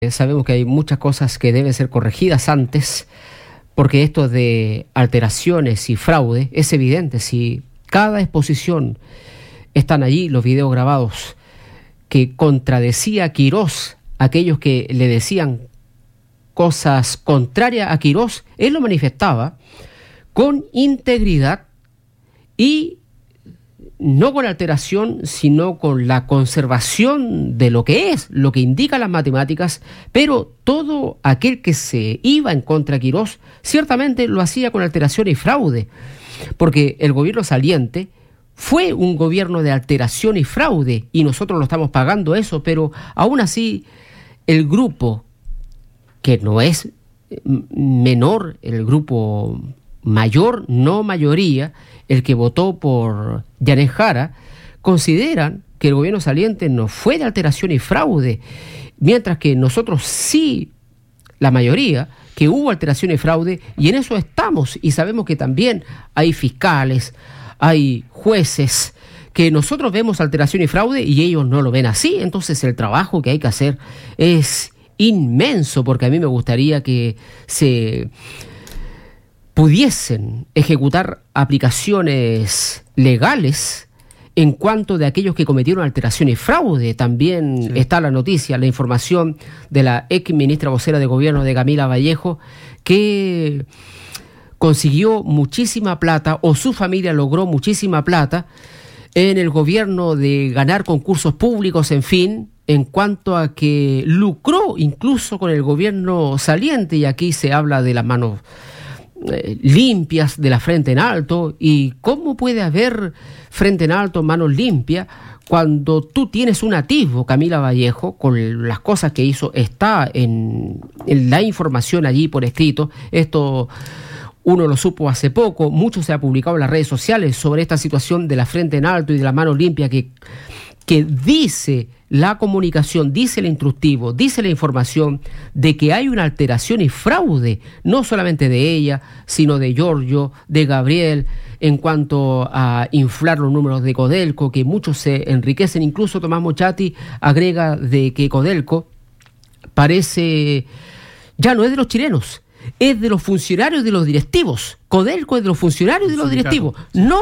Sabemos que hay muchas cosas que deben ser corregidas antes, porque esto de alteraciones y fraude es evidente. Si cada exposición están allí los videos grabados que contradecía a Quirós, aquellos que le decían cosas contrarias a Quirós, él lo manifestaba con integridad y no con alteración, sino con la conservación de lo que es, lo que indican las matemáticas, pero todo aquel que se iba en contra de Quirós ciertamente lo hacía con alteración y fraude, porque el gobierno saliente fue un gobierno de alteración y fraude y nosotros lo estamos pagando eso, pero aún así el grupo, que no es menor, el grupo mayor, no mayoría, el que votó por Yanez Jara, consideran que el gobierno saliente no fue de alteración y fraude, mientras que nosotros sí, la mayoría, que hubo alteración y fraude, y en eso estamos, y sabemos que también hay fiscales, hay jueces, que nosotros vemos alteración y fraude y ellos no lo ven así. Entonces el trabajo que hay que hacer es inmenso, porque a mí me gustaría que se pudiesen ejecutar aplicaciones legales en cuanto de aquellos que cometieron alteración y fraude. También está la noticia, la información de la ex ministra vocera de gobierno de Camila Vallejo, que consiguió muchísima plata, o su familia logró muchísima plata en el gobierno de ganar concursos públicos, en fin, en cuanto a que lucró incluso con el gobierno saliente, y aquí se habla de las manos limpias, de la frente en alto. ¿Y cómo puede haber frente en alto, manos limpias, cuando tú tienes un atisbo, Camila Vallejo, con las cosas que hizo? Está en la información allí por escrito. Esto uno lo supo hace poco, mucho se ha publicado en las redes sociales sobre esta situación de la frente en alto y de la mano limpia que dice la comunicación, dice el instructivo, dice la información de que hay una alteración y fraude, no solamente de ella, sino de Giorgio, de Gabriel, en cuanto a inflar los números de Codelco, que muchos se enriquecen. Incluso Tomás Mochati agrega de que Codelco parece, ya no es de los chilenos, es de los funcionarios de los directivos. Codelco es de los funcionarios de los directivos,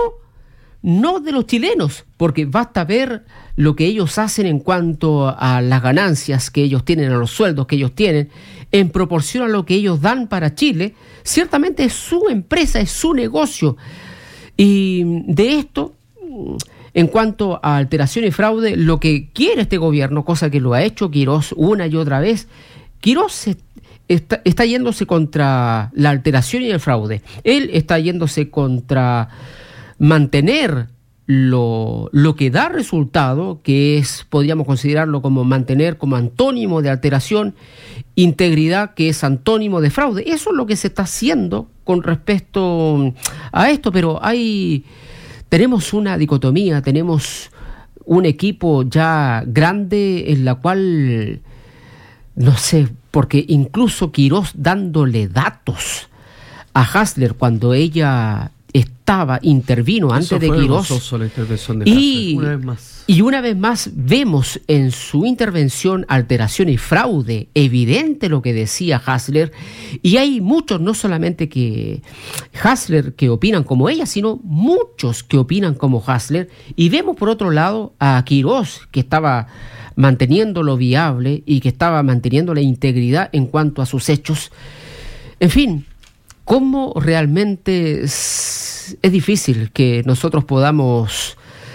no de los chilenos, porque basta ver lo que ellos hacen en cuanto a las ganancias que ellos tienen, a los sueldos que ellos tienen, en proporción a lo que ellos dan para Chile. Ciertamente es su empresa, es su negocio. Y de esto, en cuanto a alteración y fraude, lo que quiere este gobierno, cosa que lo ha hecho Quirós una y otra vez, Quirós está yéndose contra la alteración y el fraude. Él está yéndose contra mantener lo que da resultado, que es, podríamos considerarlo como mantener como antónimo de alteración, integridad, que es antónimo de fraude. Eso es lo que se está haciendo con respecto a esto, pero tenemos una dicotomía, tenemos un equipo ya grande en la cual, no sé, porque incluso Quirós dándole datos a Hasler cuando ella intervino antes de Quirós, y una vez más vemos en su intervención alteración y fraude, evidente lo que decía Hasler, y hay muchos, no solamente que Hasler, que opinan como ella, sino muchos que opinan como Hasler, y vemos por otro lado a Quirós, que estaba manteniendo lo viable y que estaba manteniendo la integridad en cuanto a sus hechos. En fin, cómo realmente es difícil que nosotros podamos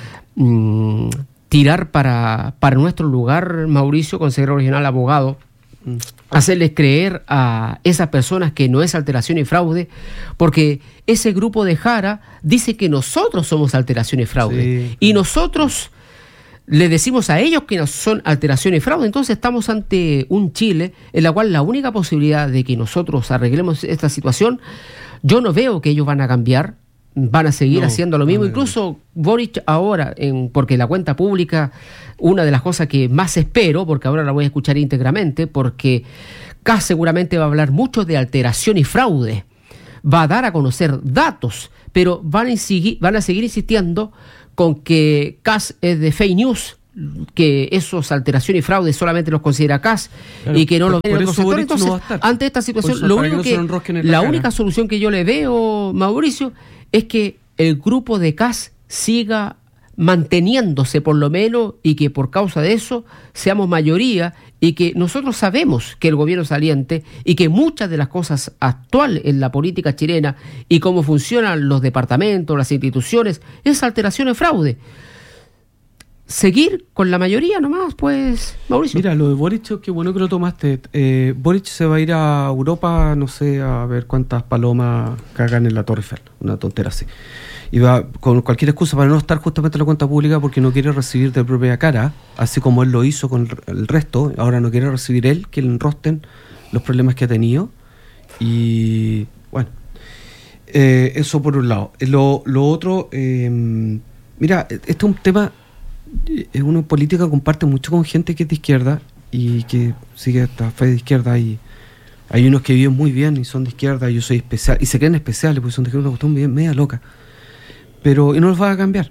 tirar para nuestro lugar, Mauricio, consejero regional, abogado, hacerles creer a esas personas que no es alteración y fraude, porque ese grupo de Jara dice que nosotros somos alteración y fraude, y nosotros le decimos a ellos que no son alteración y fraude. Entonces estamos ante un Chile en la cual la única posibilidad de que nosotros arreglemos esta situación, yo no veo que ellos van a cambiar, van a seguir haciendo lo mismo. Incluso Boric ahora, porque la cuenta pública, una de las cosas que más espero, porque ahora la voy a escuchar íntegramente, porque Kass seguramente va a hablar mucho de alteración y fraude, va a dar a conocer datos, pero van a seguir insistiendo con que Kass es de fake news, que esos alteraciones y fraudes solamente los considera CAS, claro, y que no los ven en otros sectores. Entonces, no ante esta situación, lo único la única solución que yo le veo, Mauricio, es que el grupo de CAS siga manteniéndose por lo menos, y que por causa de eso seamos mayoría, y que nosotros sabemos que el gobierno saliente y que muchas de las cosas actuales en la política chilena y cómo funcionan los departamentos, las instituciones, es alteración y fraude. Seguir con la mayoría nomás, pues, Mauricio. Mira, lo de Boric, qué bueno que lo tomaste. Boric se va a ir a Europa, no sé, a ver cuántas palomas cagan en la Torre Eiffel, una tontera así. Y va con cualquier excusa para no estar justamente en la cuenta pública, porque no quiere recibir de propia cara, así como él lo hizo con el resto. Ahora no quiere recibir él, que le enrosten los problemas que ha tenido. Y bueno, eso por un lado. Lo otro, mira, este es un tema, es una política que comparte mucho con gente que es de izquierda y que sigue esta fe de izquierda, y hay unos que viven muy bien y son de izquierda, y yo soy especial, y se creen especiales porque son de izquierda, una cuestión bien media loca. Pero, y no los va a cambiar.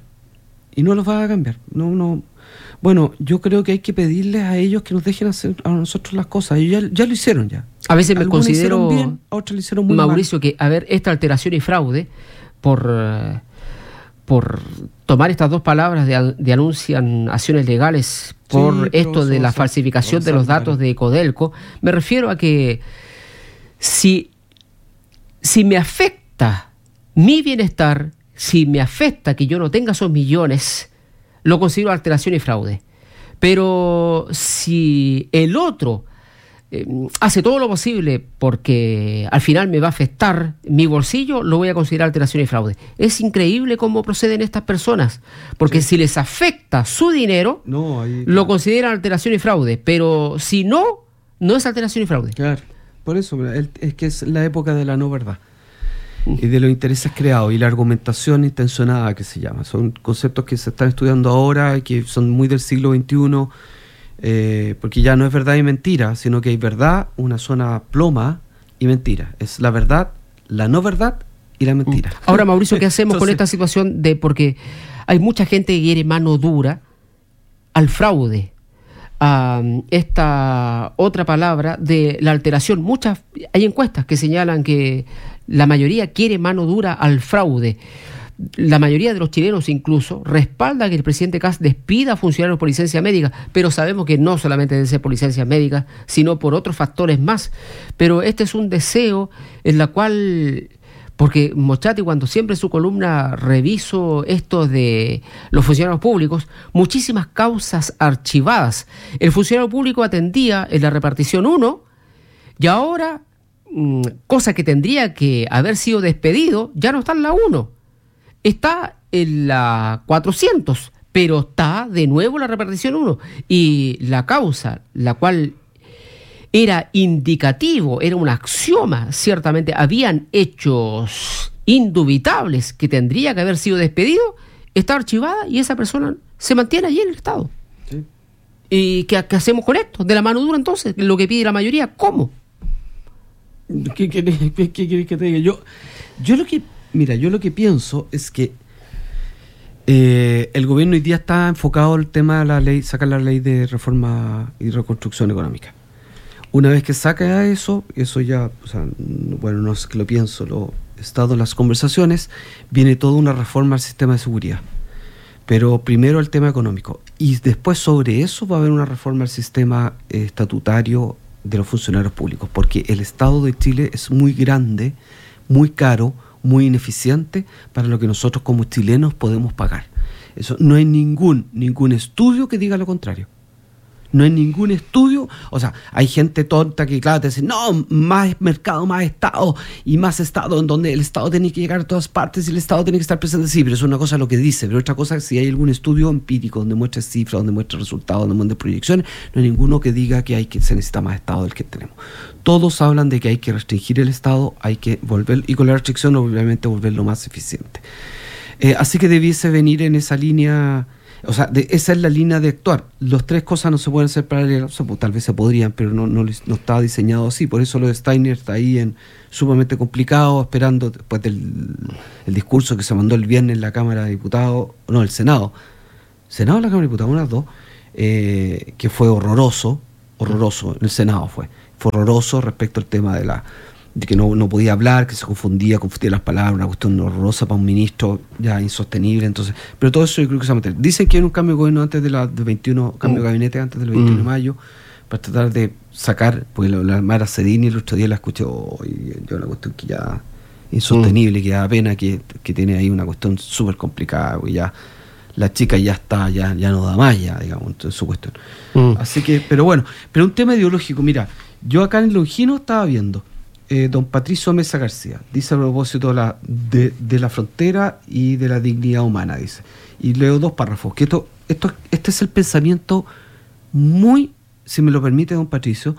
No. Bueno, yo creo que hay que pedirles a ellos que nos dejen hacer a nosotros las cosas. Ellos ya lo hicieron ya. A veces me considero, bien, a otros lo hicieron muy Mauricio, mal. Que, a ver, esta alteración y fraude, por tomar estas dos palabras de anuncian acciones legales por esto de la falsificación de los datos de Codelco, me refiero a que si me afecta mi bienestar, si me afecta que yo no tenga esos millones, lo considero alteración y fraude. Pero si el otro hace todo lo posible porque al final me va a afectar mi bolsillo, lo voy a considerar alteración y fraude. Es increíble cómo proceden estas personas, porque si les afecta su dinero, lo consideran alteración y fraude, pero si no es alteración y fraude. Claro, por eso es que es la época de la no verdad y de los intereses creados y la argumentación intencionada, que se llama. Son conceptos que se están estudiando ahora y que son muy del siglo XXI, porque ya no es verdad y mentira, sino que hay verdad, una zona ploma y mentira. Es la verdad, la no verdad y la mentira. Ahora, Mauricio, ¿qué hacemos con esta situación de, porque hay mucha gente que quiere mano dura al fraude, a esta otra palabra de la alteración? Hay encuestas que señalan que la mayoría quiere mano dura al fraude. La mayoría de los chilenos incluso respalda que el presidente Kast despida a funcionarios por licencia médica, pero sabemos que no solamente debe ser por licencia médica, sino por otros factores más. Pero este es un deseo en la cual, porque Mochati, cuando siempre en su columna reviso esto de los funcionarios públicos, muchísimas causas archivadas. El funcionario público atendía en la repartición 1 y ahora, cosa que tendría que haber sido despedido, ya no está en la 1. Está en la 400, pero está de nuevo en la repartición 1. Y la causa, la cual era indicativo, era un axioma, ciertamente habían hechos indubitables que tendría que haber sido despedido, está archivada y esa persona se mantiene allí en el Estado. Sí. ¿Y qué hacemos con esto? De la mano dura, entonces, lo que pide la mayoría, ¿cómo? ¿Qué querés que te diga? Yo lo que pienso es que el gobierno hoy día está enfocado en el tema de la ley, sacar la ley de reforma y reconstrucción económica. Una vez que saca eso ya, o sea, bueno, no es que lo pienso, lo he estado en las conversaciones, viene toda una reforma al sistema de seguridad. Pero primero el tema económico. Y después sobre eso va a haber una reforma al sistema estatutario de los funcionarios públicos, porque el Estado de Chile es muy grande, muy caro, muy ineficiente para lo que nosotros como chilenos podemos pagar. Eso no hay ningún estudio que diga lo contrario. No hay ningún estudio, o sea, hay gente tonta que, claro, te dice, no, más mercado, más Estado, y más Estado, en donde el Estado tiene que llegar a todas partes y el Estado tiene que estar presente. Sí, pero es una cosa lo que dice, pero otra cosa es si hay algún estudio empírico donde muestre cifras, donde muestre resultados, donde muestre proyecciones, no hay ninguno que diga que se necesita más Estado del que tenemos. Todos hablan de que hay que restringir el Estado, hay que volver, y con la restricción obviamente volverlo más eficiente. Así que debiese venir en esa línea. O sea, esa es la línea de actuar. Las tres cosas no se pueden hacer paralelas, o sea, pues, tal vez se podrían, pero no está diseñado así. Por eso lo de Steiner está ahí sumamente complicado, esperando después del discurso que se mandó el viernes en la Cámara de Diputados, no, el Senado o la Cámara de Diputados, unas dos, que fue horroroso en el Senado fue horroroso respecto al tema de que no podía hablar, que se confundía las palabras, una cuestión horrorosa para un ministro ya insostenible. Entonces, pero todo eso yo creo que se va a meter. Dicen que hay un cambio de gobierno antes del 21, cambio de gabinete antes del 21 de mayo, para tratar de sacar, porque la Mara Cedini el otro día la escuché, yo una cuestión que ya insostenible, que da pena, que tiene ahí una cuestión súper complicada, y ya la chica ya no da más, digamos, entonces su cuestión. Así que, pero bueno, pero un tema ideológico, mira, yo acá en Longino estaba viendo, don Patricio Mesa García, dice a propósito de la frontera y de la dignidad humana, dice, y leo 2 párrafos, que este es el pensamiento muy, si me lo permite don Patricio,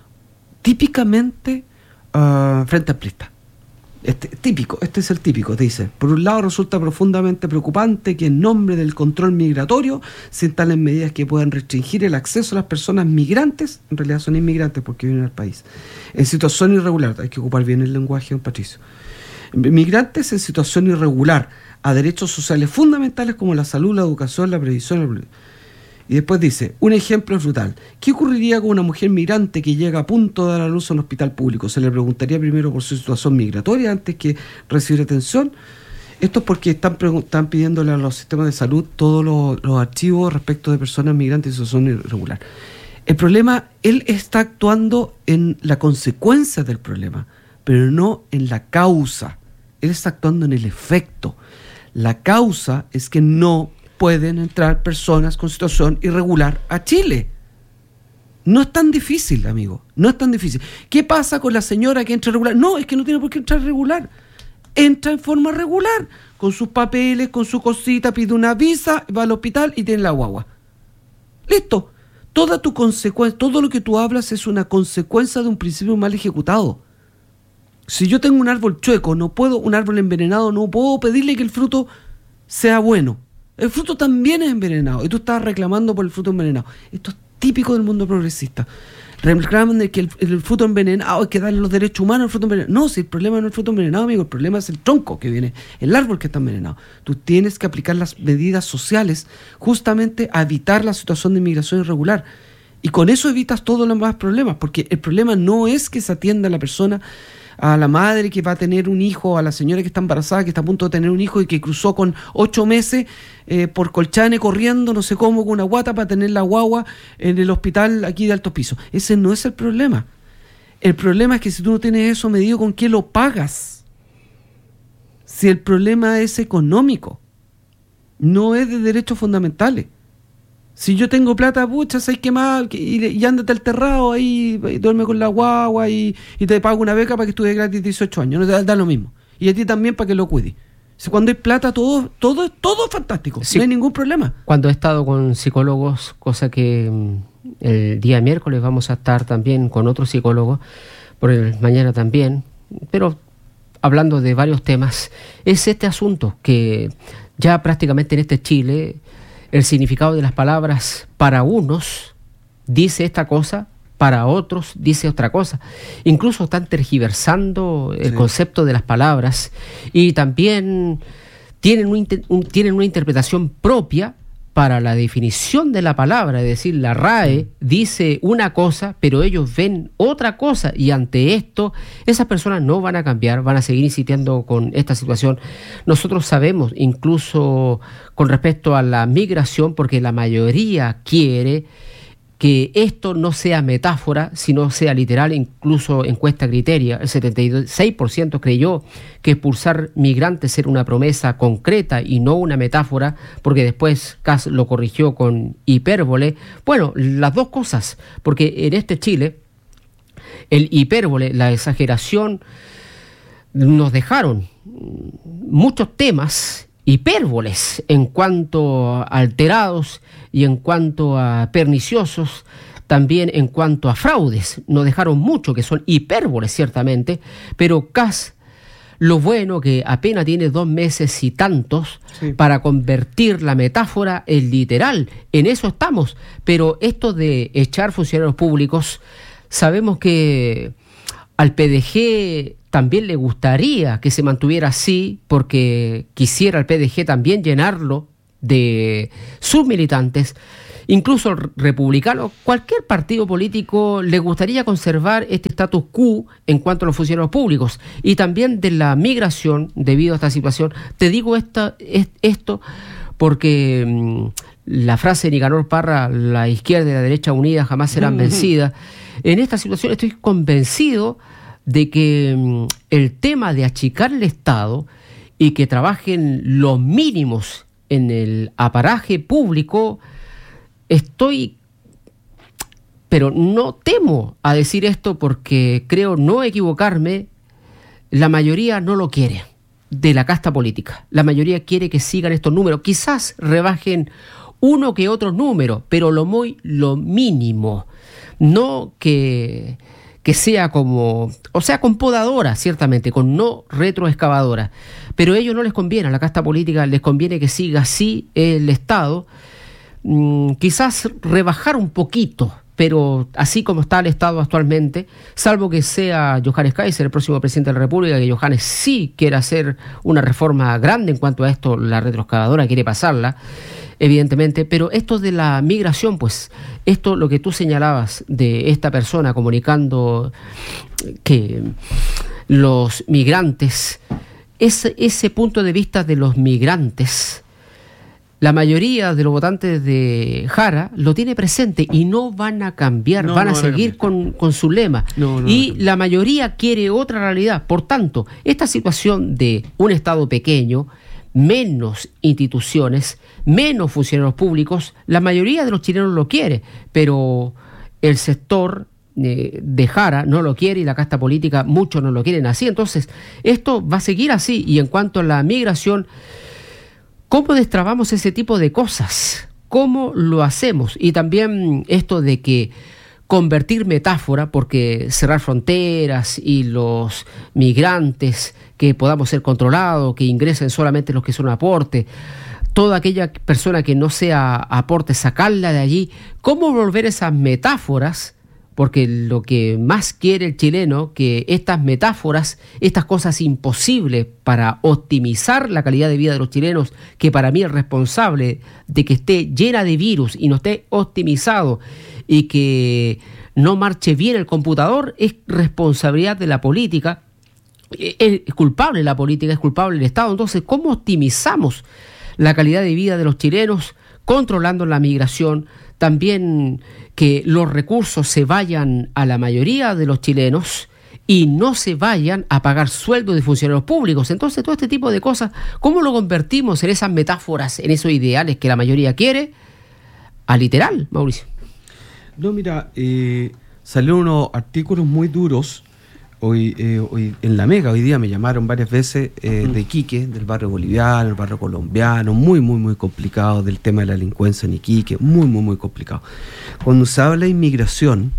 típicamente frente amplista. Este es el típico, dice: por un lado resulta profundamente preocupante que en nombre del control migratorio se instalen medidas que puedan restringir el acceso a las personas migrantes, en realidad son inmigrantes porque viven al país, en situación irregular, hay que ocupar bien el lenguaje, don Patricio, migrantes en situación irregular a derechos sociales fundamentales como la salud, la educación, la previsión. Y después dice, un ejemplo es brutal. ¿Qué ocurriría con una mujer migrante que llega a punto de dar a luz a un hospital público? ¿Se le preguntaría primero por su situación migratoria antes que recibir atención? Esto es porque están pidiéndole a los sistemas de salud todos los archivos respecto de personas migrantes en situación irregular. El problema, él está actuando en la consecuencia del problema, pero no en la causa. Él está actuando en el efecto. La causa es que no pueden entrar personas con situación irregular a Chile. No es tan difícil, amigo, no es tan difícil. ¿Qué pasa con la señora que entra regular? No, es que no tiene por qué entrar regular. Entra en forma regular, con sus papeles, con su cosita, pide una visa, va al hospital y tiene la guagua. Listo. Toda tu consecuencia, todo lo que tú hablas es una consecuencia de un principio mal ejecutado. Si yo tengo un árbol chueco, un árbol envenenado, no puedo pedirle que el fruto sea bueno. El fruto también es envenenado y tú estás reclamando por el fruto envenenado. Esto es típico del mundo progresista. Reclaman de que el fruto envenenado hay que darle los derechos humanos al fruto envenenado. No, si el problema no es el fruto envenenado, amigo, el problema es el tronco que viene, el árbol que está envenenado. Tú tienes que aplicar las medidas sociales justamente a evitar la situación de inmigración irregular. Y con eso evitas todos los demás problemas, porque el problema no es que se atienda a la persona, a la madre que va a tener un hijo, a la señora que está embarazada, que está a punto de tener un hijo y que cruzó con 8 meses por Colchane corriendo, no sé cómo, con una guata para tener la guagua en el hospital aquí de alto piso. Ese no es el problema. El problema es que si tú no tienes eso medido, ¿con qué lo pagas? Si el problema es económico, no es de derechos fundamentales. Si yo tengo plata, pucha, ¿sabes qué más? Y ándate al terrado ahí, y duerme con la guagua y te pago una beca para que estudie gratis 18 años. No te da lo mismo. Y a ti también para que lo cuides. Si cuando hay plata, todo es fantástico. Sí, no hay ningún problema. Cuando he estado con psicólogos, cosa que el día miércoles vamos a estar también con otros psicólogos, mañana también, pero hablando de varios temas, es este asunto que ya prácticamente en este Chile el significado de las palabras para unos dice esta cosa, para otros dice otra cosa. Incluso están tergiversando el concepto de las palabras y también tienen una interpretación propia para la definición de la palabra. Es decir, la RAE dice una cosa, pero ellos ven otra cosa, y ante esto esas personas no van a cambiar, van a seguir insistiendo con esta situación. Nosotros sabemos, incluso con respecto a la migración, porque la mayoría quiere que esto no sea metáfora, sino sea literal. Incluso encuesta Criteria, el 76% creyó que expulsar migrantes era una promesa concreta y no una metáfora, porque después Kass lo corrigió con hipérbole. Bueno, las dos cosas, porque en este Chile, el hipérbole, la exageración, nos dejaron muchos temas hipérboles en cuanto a alterados y en cuanto a perniciosos, también en cuanto a fraudes. Nos dejaron mucho que son hipérboles ciertamente, pero Kass, lo bueno que apenas tiene 2 meses y tantos para convertir la metáfora en literal. En eso estamos, pero esto de echar funcionarios públicos, sabemos que al PDG también le gustaría que se mantuviera así, porque quisiera el PDG también llenarlo de sus militantes, incluso republicanos, cualquier partido político le gustaría conservar este status quo en cuanto a los funcionarios públicos y también de la migración debido a esta situación. Te digo esto porque la frase de Nicanor Parra, la izquierda y la derecha unidas jamás serán vencidas. En esta situación estoy convencido de que el tema de achicar el Estado y que trabajen los mínimos en el aparaje público, pero no temo a decir esto porque creo no equivocarme, la mayoría no lo quiere, de la casta política. La mayoría quiere que sigan estos números. Quizás rebajen uno que otro número, pero lo mínimo. No que sea con podadora, ciertamente, con no retroexcavadora. Pero a ellos no les conviene, a la casta política les conviene que siga así el Estado. Quizás rebajar un poquito, pero así como está el Estado actualmente, salvo que sea Johannes Kaiser, el próximo presidente de la República, que Johannes sí quiere hacer una reforma grande en cuanto a esto, la retroexcavadora quiere pasarla, evidentemente, pero esto de la migración, pues, esto lo que tú señalabas de esta persona comunicando que los migrantes, ese punto de vista de los migrantes, la mayoría de los votantes de Jara lo tiene presente y no van a cambiar, van a seguir con su lema. Y la mayoría quiere otra realidad. Por tanto, esta situación de un Estado pequeño, menos instituciones, menos funcionarios públicos, la mayoría de los chilenos lo quiere, pero el sector de Jara no lo quiere y la casta política muchos no lo quieren así. Entonces, esto va a seguir así. Y en cuanto a la migración, ¿cómo destrabamos ese tipo de cosas? ¿Cómo lo hacemos? Y también esto de que convertir metáfora, porque cerrar fronteras y los migrantes que podamos ser controlados, que ingresen solamente los que son aporte, toda aquella persona que no sea aporte, sacarla de allí. ¿Cómo volver esas metáforas? Porque lo que más quiere el chileno, que estas metáforas, estas cosas imposibles para optimizar la calidad de vida de los chilenos, que para mí es responsable de que esté llena de virus y no esté optimizado y que no marche bien el computador, es responsabilidad de la política, es culpable la política, es culpable el Estado. Entonces, ¿cómo optimizamos la calidad de vida de los chilenos controlando la migración? También que los recursos se vayan a la mayoría de los chilenos y no se vayan a pagar sueldos de funcionarios públicos. Entonces, todo este tipo de cosas, ¿cómo lo convertimos en esas metáforas, en esos ideales que la mayoría quiere, a literal, Mauricio? No, mira, salieron unos artículos muy duros hoy en La Mega. Hoy día me llamaron varias veces de Iquique, del barrio boliviano, el barrio colombiano, muy, muy, muy complicado, del tema de la delincuencia en Iquique, muy, muy, muy complicado. Cuando se habla de inmigración,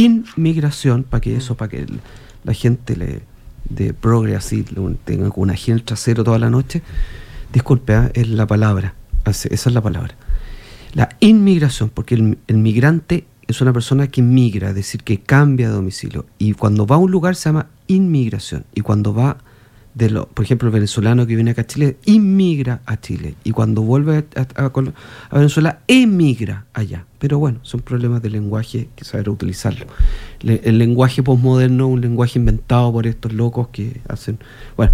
para que la gente de progre así tenga una higiene el trasero toda la noche, disculpe, es la palabra, esa es la palabra. La inmigración, porque el migrante es una persona que migra, es decir, que cambia de domicilio. Y cuando va a un lugar se llama inmigración. Y cuando va, por ejemplo, el venezolano que viene acá a Chile, inmigra a Chile. Y cuando vuelve a Venezuela, emigra allá. Pero bueno, son problemas de lenguaje que saber utilizarlo. El lenguaje posmoderno, un lenguaje inventado por estos locos que hacen... Bueno,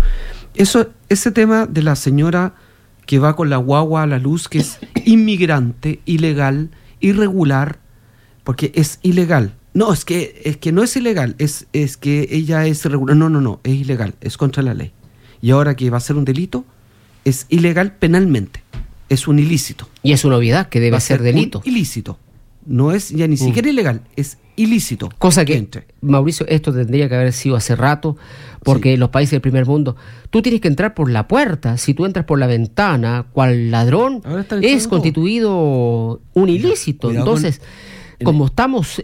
ese tema de la señora que va con la guagua a la luz, que es inmigrante, ilegal, irregular, porque es ilegal. No, es que no es ilegal, es que ella es irregular. No, es ilegal, es contra la ley. Y ahora que va a ser un delito, es ilegal penalmente, es un ilícito. Y es una obviedad que debe ser delito. Ilícito. No es ya ni siquiera ilegal, es ilícito. Cosa que, Mauricio, esto tendría que haber sido hace rato, porque en los países del primer mundo, tú tienes que entrar por la puerta. Si tú entras por la ventana, cual ladrón, es constituido un ilícito. Entonces, como estamos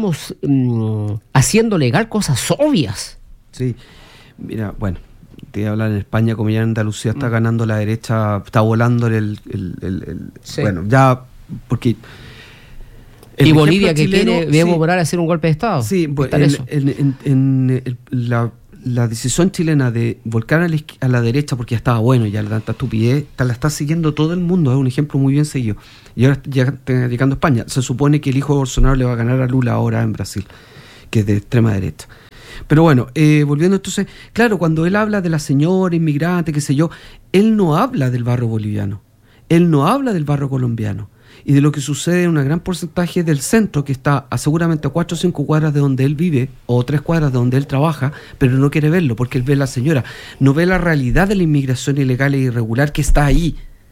haciendo legal cosas obvias. Sí, mira, bueno, te voy a hablar en España, como ya en Andalucía está ganando la derecha, está volando sí. Bueno, ya, porque... Y Bolivia que quiere, debe operar a hacer un golpe de Estado. Sí, pues, la decisión chilena de volcar a la derecha porque ya estaba bueno, ya tanta estupidez, la está siguiendo todo el mundo, es un ejemplo muy bien seguido. Y ahora ya está llegando a España. Se supone que el hijo de Bolsonaro le va a ganar a Lula ahora en Brasil, que es de extrema derecha. Pero bueno, volviendo entonces, claro, cuando él habla de la señora inmigrante, qué sé yo, él no habla del barrio boliviano, él no habla del barrio colombiano y de lo que sucede en un gran porcentaje del centro que está seguramente a 4 o 5 cuadras de donde él vive o 3 cuadras de donde él trabaja, pero no quiere verlo porque él ve a la señora, no ve la realidad de la inmigración ilegal e irregular que está ahí,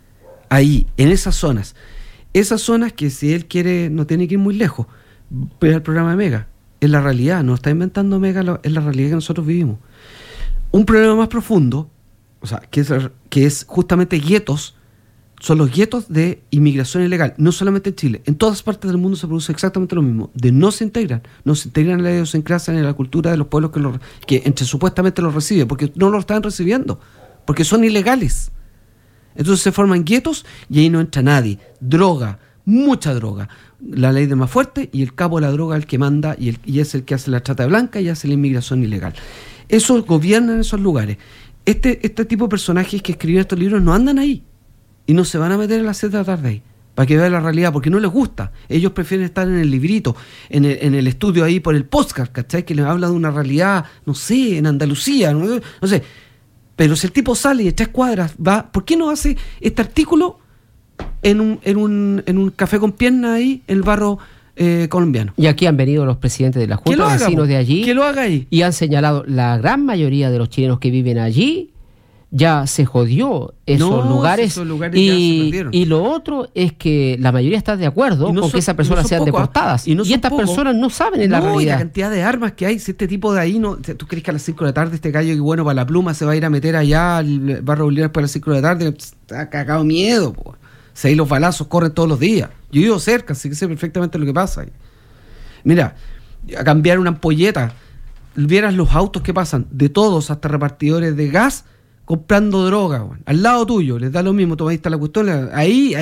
en esas zonas que si él quiere no tiene que ir muy lejos, ve al programa de Mega. Es la realidad, no está inventando Mega, es la realidad que nosotros vivimos. Un problema más profundo, o sea, que es justamente guetos, son los guetos de inmigración ilegal, no solamente en Chile, en todas partes del mundo se produce exactamente lo mismo, no se integran en la idiosincrasia ni en la cultura de los pueblos que entre supuestamente los reciben, porque no lo están recibiendo, porque son ilegales. Entonces se forman guetos y ahí no entra nadie. Droga, mucha droga. La ley de más fuerte y el cabo de la droga es el que manda y es el que hace la trata blanca y hace la inmigración ilegal. Eso gobierna en esos lugares. Este tipo de personajes que escriben estos libros no andan ahí y no se van a meter a las 7 de la tarde ahí para que vean la realidad, porque no les gusta. Ellos prefieren estar en el librito, en el estudio ahí por el podcast, ¿cachai? Que les habla de una realidad, no sé, en Andalucía, no sé. Pero si el tipo sale y de 3 cuadras va, ¿por qué no hace este artículo en un café con piernas ahí en el barrio colombiano? Y aquí han venido los presidentes de la Junta de Vecinos de allí. Que lo haga ahí. Y han señalado la gran mayoría de los chilenos que viven allí. Ya se jodió esos lugares, ya se perdieron. Y lo otro es que la mayoría está de acuerdo con que esas personas sean deportadas. Y estas personas no saben en la realidad. Y la cantidad de armas que hay, si este tipo de ahí, ¿tú crees que a las 5 de la tarde este gallo que bueno para la pluma se va a ir a meter allá al barrio Bolívar para las 5 de la tarde? Está cagado miedo, po. Si ahí los balazos corren todos los días. Yo vivo cerca, así que sé perfectamente lo que pasa ahí. Mira, a cambiar una ampolleta, vieras los autos que pasan, de todos hasta repartidores de gas, comprando droga, bueno, al lado tuyo, les da lo mismo, tomaste la cuestión, ahí,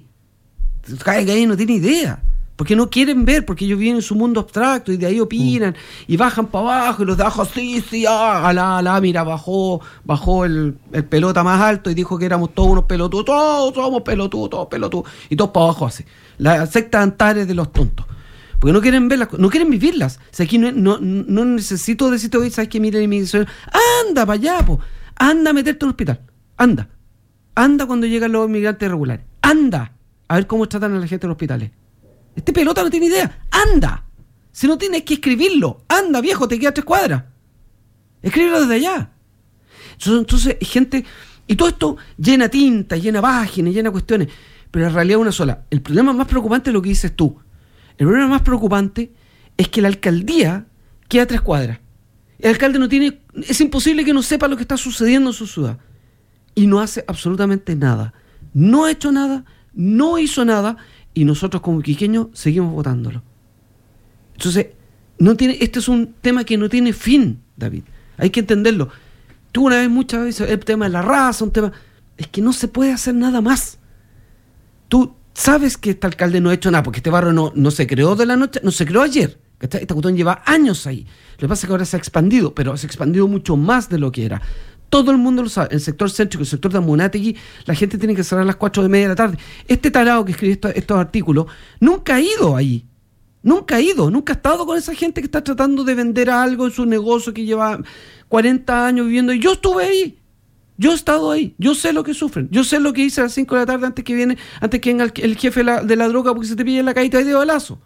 cae que ahí no tiene idea, porque no quieren ver, porque ellos viven en su mundo abstracto y de ahí opinan, y bajan para abajo, y los de abajo, sí, mira, bajó el pelota más alto y dijo que éramos todos unos pelotudos, todos somos pelotudos, y todos para abajo así, la secta Antares de los tontos. Porque no quieren verlas, no quieren vivirlas. O sea, aquí no necesito decirte hoy, ¿sabes qué? Mira, anda para allá, po. Anda a meterte en un hospital. Anda cuando llegan los inmigrantes irregulares. Anda a ver cómo tratan a la gente en los hospitales. Este pelota no tiene idea. Anda. Si no tienes que escribirlo. Anda, viejo, te queda 3 cuadras. Escríbelo desde allá. Entonces, gente... Y todo esto llena tinta, llena páginas, llena cuestiones. Pero la realidad es una sola. El problema más preocupante es lo que dices tú. El problema más preocupante es que la alcaldía queda a 3 cuadras. El alcalde no tiene... Es imposible que no sepa lo que está sucediendo en su ciudad. Y no hace absolutamente nada. No ha hecho nada, no hizo nada, y nosotros como quiqueños seguimos votándolo. Entonces, este es un tema que no tiene fin, David. Hay que entenderlo. Tú una vez, muchas veces, el tema de la raza, un tema... Es que no se puede hacer nada más. Tú sabes que este alcalde no ha hecho nada, porque este barrio no se creó de la noche, no se creó ayer. Esta cuestión lleva años ahí. Lo que pasa es que ahora se ha expandido, pero se ha expandido mucho más de lo que era. Todo el mundo lo sabe. El sector céntrico, el sector de Amunátegui, la gente tiene que cerrar a las 4:30 de la tarde. Este tarado que escribe estos artículos nunca ha ido ahí. Nunca ha estado con esa gente que está tratando de vender algo en su negocio que lleva 40 años viviendo. Y yo estuve ahí. Yo he estado ahí. Yo sé lo que sufren. Yo sé lo que hice a las 5 de la tarde antes que venga el jefe de la droga porque se te pilla en la caída de balazo.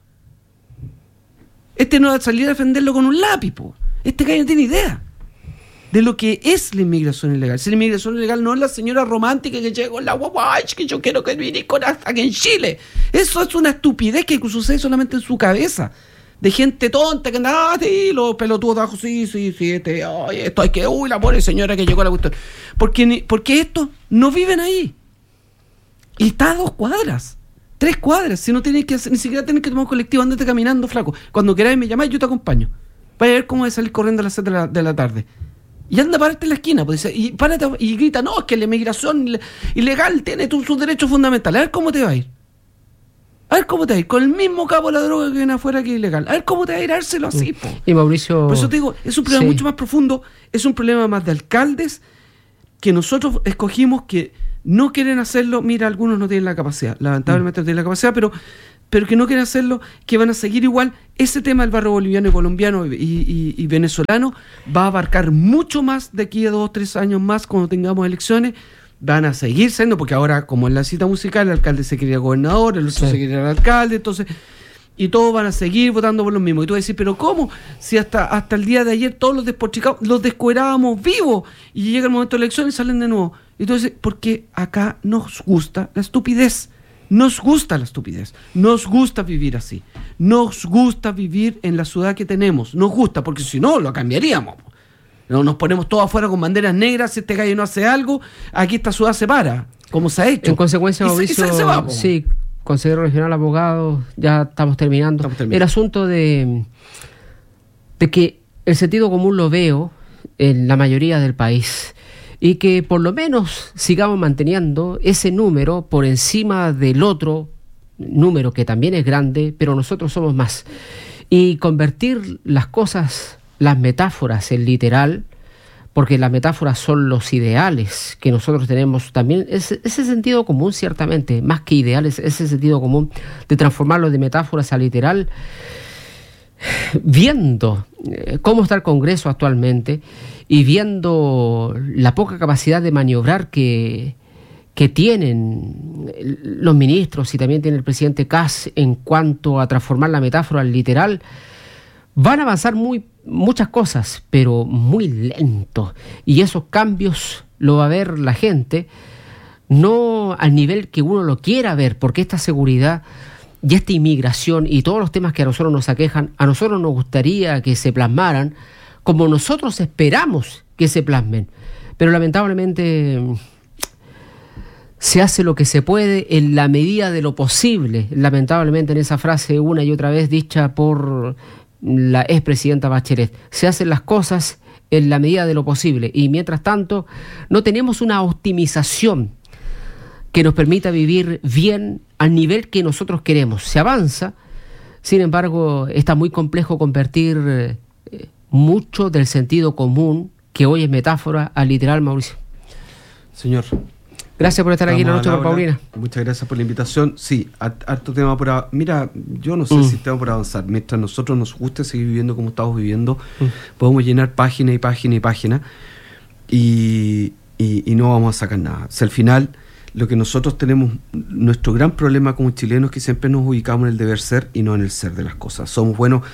Este no va a salir a defenderlo con un lápiz, po. Este gallo no tiene idea de lo que es la inmigración ilegal. Si la inmigración ilegal no es la señora romántica que llega con la guagua, que yo quiero que vine con hasta aquí en Chile. Eso es una estupidez que sucede solamente en su cabeza. De gente tonta que anda, sí, los pelotudos abajo, sí, esto hay que, la pobre señora que llegó a la cuestión. Porque estos no viven ahí. Y está a 2 cuadras. 3 cuadras, si no tienes que hacer, ni siquiera tienes que tomar un colectivo, andate caminando, flaco. Cuando queráis me llamáis, yo te acompaño. Vaya a ver cómo es salir corriendo a las 7 de la tarde. Y anda, párate en la esquina, pues, y párate y grita, no, es que la inmigración ilegal tiene sus derechos fundamentales. A ver cómo te va a ir. A ver cómo te va a ir. Con el mismo capo de la droga que viene afuera que es ilegal. A ver cómo te va a ir a dárselo así, po. Y Mauricio... Por eso te digo, es un problema mucho más profundo. Es un problema más de alcaldes que nosotros escogimos que no quieren hacerlo. Mira, algunos no tienen la capacidad. Lamentablemente no tienen la capacidad, pero que no quieren hacerlo, que van a seguir igual. Ese tema del barrio boliviano y colombiano y venezolano va a abarcar mucho más de aquí a 2 o 3 años más cuando tengamos elecciones. Van a seguir siendo, porque ahora, como en la cita musical, el alcalde se quería gobernador, el otro se quería el alcalde, entonces, y todos van a seguir votando por lo mismo. Y tú vas a decir, pero ¿cómo? Si hasta el día de ayer todos los despotricados los descuerábamos vivos, y llega el momento de elecciones y salen de nuevo. Y tú dices, porque acá nos gusta la estupidez. Nos gusta la estupidez. Nos gusta vivir así. Nos gusta vivir en la ciudad que tenemos. Nos gusta, porque si no, lo cambiaríamos. No, nos ponemos todos afuera con banderas negras. Si este gallo no hace algo, aquí esta ciudad se para, como se ha hecho. En consecuencia, Mauricio, sí, consejero regional, abogado, ya estamos terminando. El asunto de que el sentido común lo veo en la mayoría del país y que por lo menos sigamos manteniendo ese número por encima del otro número que también es grande, pero nosotros somos más. Y convertir las cosas, las metáforas en literal, porque las metáforas son los ideales que nosotros tenemos también, ese sentido común ciertamente, más que ideales, ese sentido común de transformarlo de metáforas a literal, viendo cómo está el Congreso actualmente y viendo la poca capacidad de maniobrar que tienen los ministros y también tiene el presidente Kast en cuanto a transformar la metáfora al literal, van a avanzar muchas cosas, pero muy lento. Y esos cambios lo va a ver la gente, no al nivel que uno lo quiera ver, porque esta seguridad y esta inmigración y todos los temas que a nosotros nos aquejan, a nosotros nos gustaría que se plasmaran como nosotros esperamos que se plasmen. Pero lamentablemente se hace lo que se puede en la medida de lo posible. Lamentablemente, en esa frase una y otra vez dicha por la expresidenta Bachelet, se hacen las cosas en la medida de lo posible y mientras tanto no tenemos una optimización que nos permita vivir bien al nivel que nosotros queremos. Se avanza, sin embargo está muy complejo convertir mucho del sentido común, que hoy es metáfora, a literal, Mauricio. Señor, gracias por estar aquí en la noche con Paulina. Muchas gracias por la invitación. Sí, harto tema por... Mira, yo no sé si tenemos por avanzar. Mientras nosotros nos guste seguir viviendo como estamos viviendo, podemos llenar página y página y página y no vamos a sacar nada. O sea, al final, lo que nosotros tenemos, nuestro gran problema como chilenos es que siempre nos ubicamos en el deber ser y no en el ser de las cosas. Somos buenos.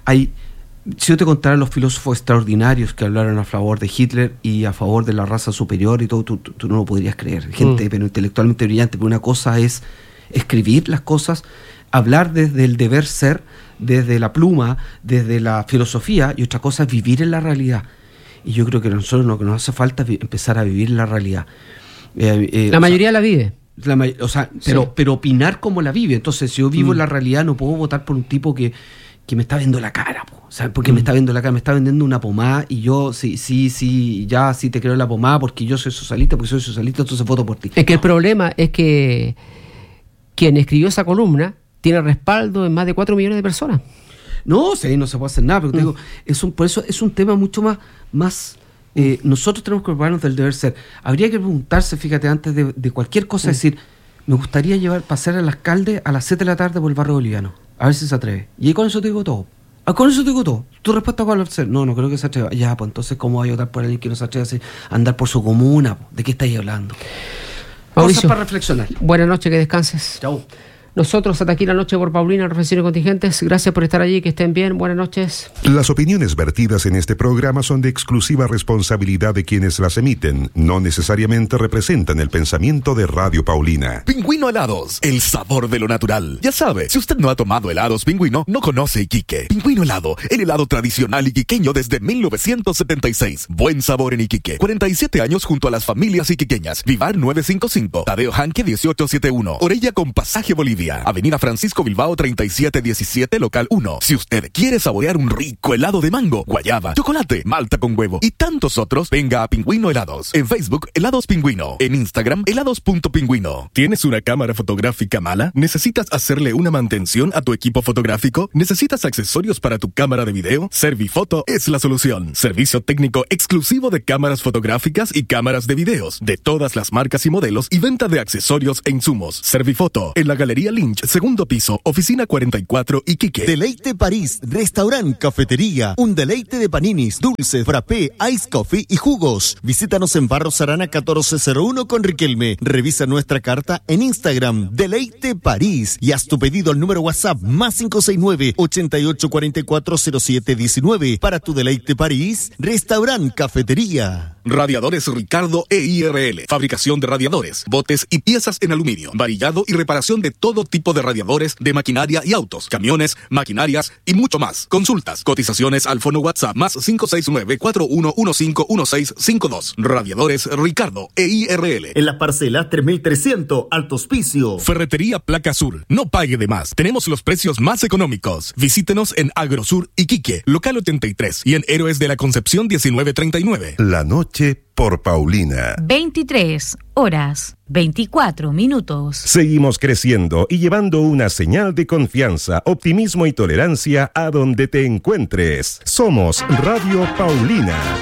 Si yo te contara los filósofos extraordinarios que hablaron a favor de Hitler y a favor de la raza superior y todo, tú no lo podrías creer. Gente, pero intelectualmente brillante. Pero una cosa es escribir las cosas, hablar desde el deber ser, desde la pluma, desde la filosofía, y otra cosa es vivir en la realidad. Y yo creo que a nosotros lo que nos hace falta es empezar a vivir la realidad. La mayoría la vive. Pero opinar como la vive. Entonces, si yo vivo en la realidad, no puedo votar por un tipo que me está viendo la cara, ¿sabes? Porque me está viendo la cara, me está vendiendo una pomada y yo sí te creo la pomada porque yo soy socialista, entonces voto por ti. Es que el problema es que quien escribió esa columna tiene respaldo en más de 4 millones de personas. No, sí, no se puede hacer nada, pero te digo, por eso es un tema mucho más nosotros tenemos que prepararnos del deber ser. Habría que preguntarse, fíjate, antes de cualquier cosa, decir, me gustaría pasar al alcalde a las 7 de la tarde por el barrio boliviano. A ver si se atreve. Y con eso te digo todo. ¿Tu respuesta cuál va a ser? No creo que se atreva. Ya, pues entonces, ¿cómo va a votar por alguien que no se atreve a andar por su comuna? ¿De qué estáis hablando? Mauricio, cosas para reflexionar. Buenas noches, que descanses. Chau. Nosotros hasta aquí la noche por Paulina, Reflexiones Contingentes. Gracias por estar allí, que estén bien. Buenas noches. Las opiniones vertidas en este programa son de exclusiva responsabilidad de quienes las emiten. No necesariamente representan el pensamiento de Radio Paulina. Pingüino Helados, el sabor de lo natural. Ya sabe, si usted no ha tomado helados Pingüino, no conoce Iquique. Pingüino Helado, el helado tradicional iquiqueño desde 1976. Buen sabor en Iquique. 47 años junto a las familias iquiqueñas. Vivar 955, Tadeo Hanque 1871, Orella con Pasaje Bolivia. día. Avenida Francisco Bilbao 3717, local 1. Si usted quiere saborear un rico helado de mango, guayaba, chocolate, malta con huevo y tantos otros, venga a Pingüino Helados. En Facebook, Helados Pingüino. En Instagram, helados.pingüino. ¿Tienes una cámara fotográfica mala? ¿Necesitas hacerle una mantención a tu equipo fotográfico? ¿Necesitas accesorios para tu cámara de video? Servifoto es la solución. Servicio técnico exclusivo de cámaras fotográficas y cámaras de videos, de todas las marcas y modelos, y venta de accesorios e insumos. Servifoto, en la Galería Lynch, segundo piso, oficina 44, Iquique. Deleite París, restaurant, cafetería, un deleite de paninis, dulce, frappé, ice coffee y jugos. Visítanos en Barros Arana 1401 con Riquelme. Revisa nuestra carta en Instagram, Deleite París, y haz tu pedido al número WhatsApp más 569-88440719 para tu Deleite París, restaurant, cafetería. Radiadores Ricardo EIRL. Fabricación de radiadores, botes y piezas en aluminio. Varillado y reparación de todo tipo de radiadores de maquinaria y autos, camiones, maquinarias y mucho más. Consultas, cotizaciones al fono WhatsApp más 569-4115-1652. Radiadores Ricardo EIRL. En las parcelas 3300, Alto Hospicio. Ferretería Placa Sur. No pague de más. Tenemos los precios más económicos. Visítenos en Agrosur Iquique, local 83, y en Héroes de la Concepción 1939. La noche por Paulina. 23 horas, 24 minutos. Seguimos creciendo y llevando una señal de confianza, optimismo y tolerancia a donde te encuentres. Somos Radio Paulina.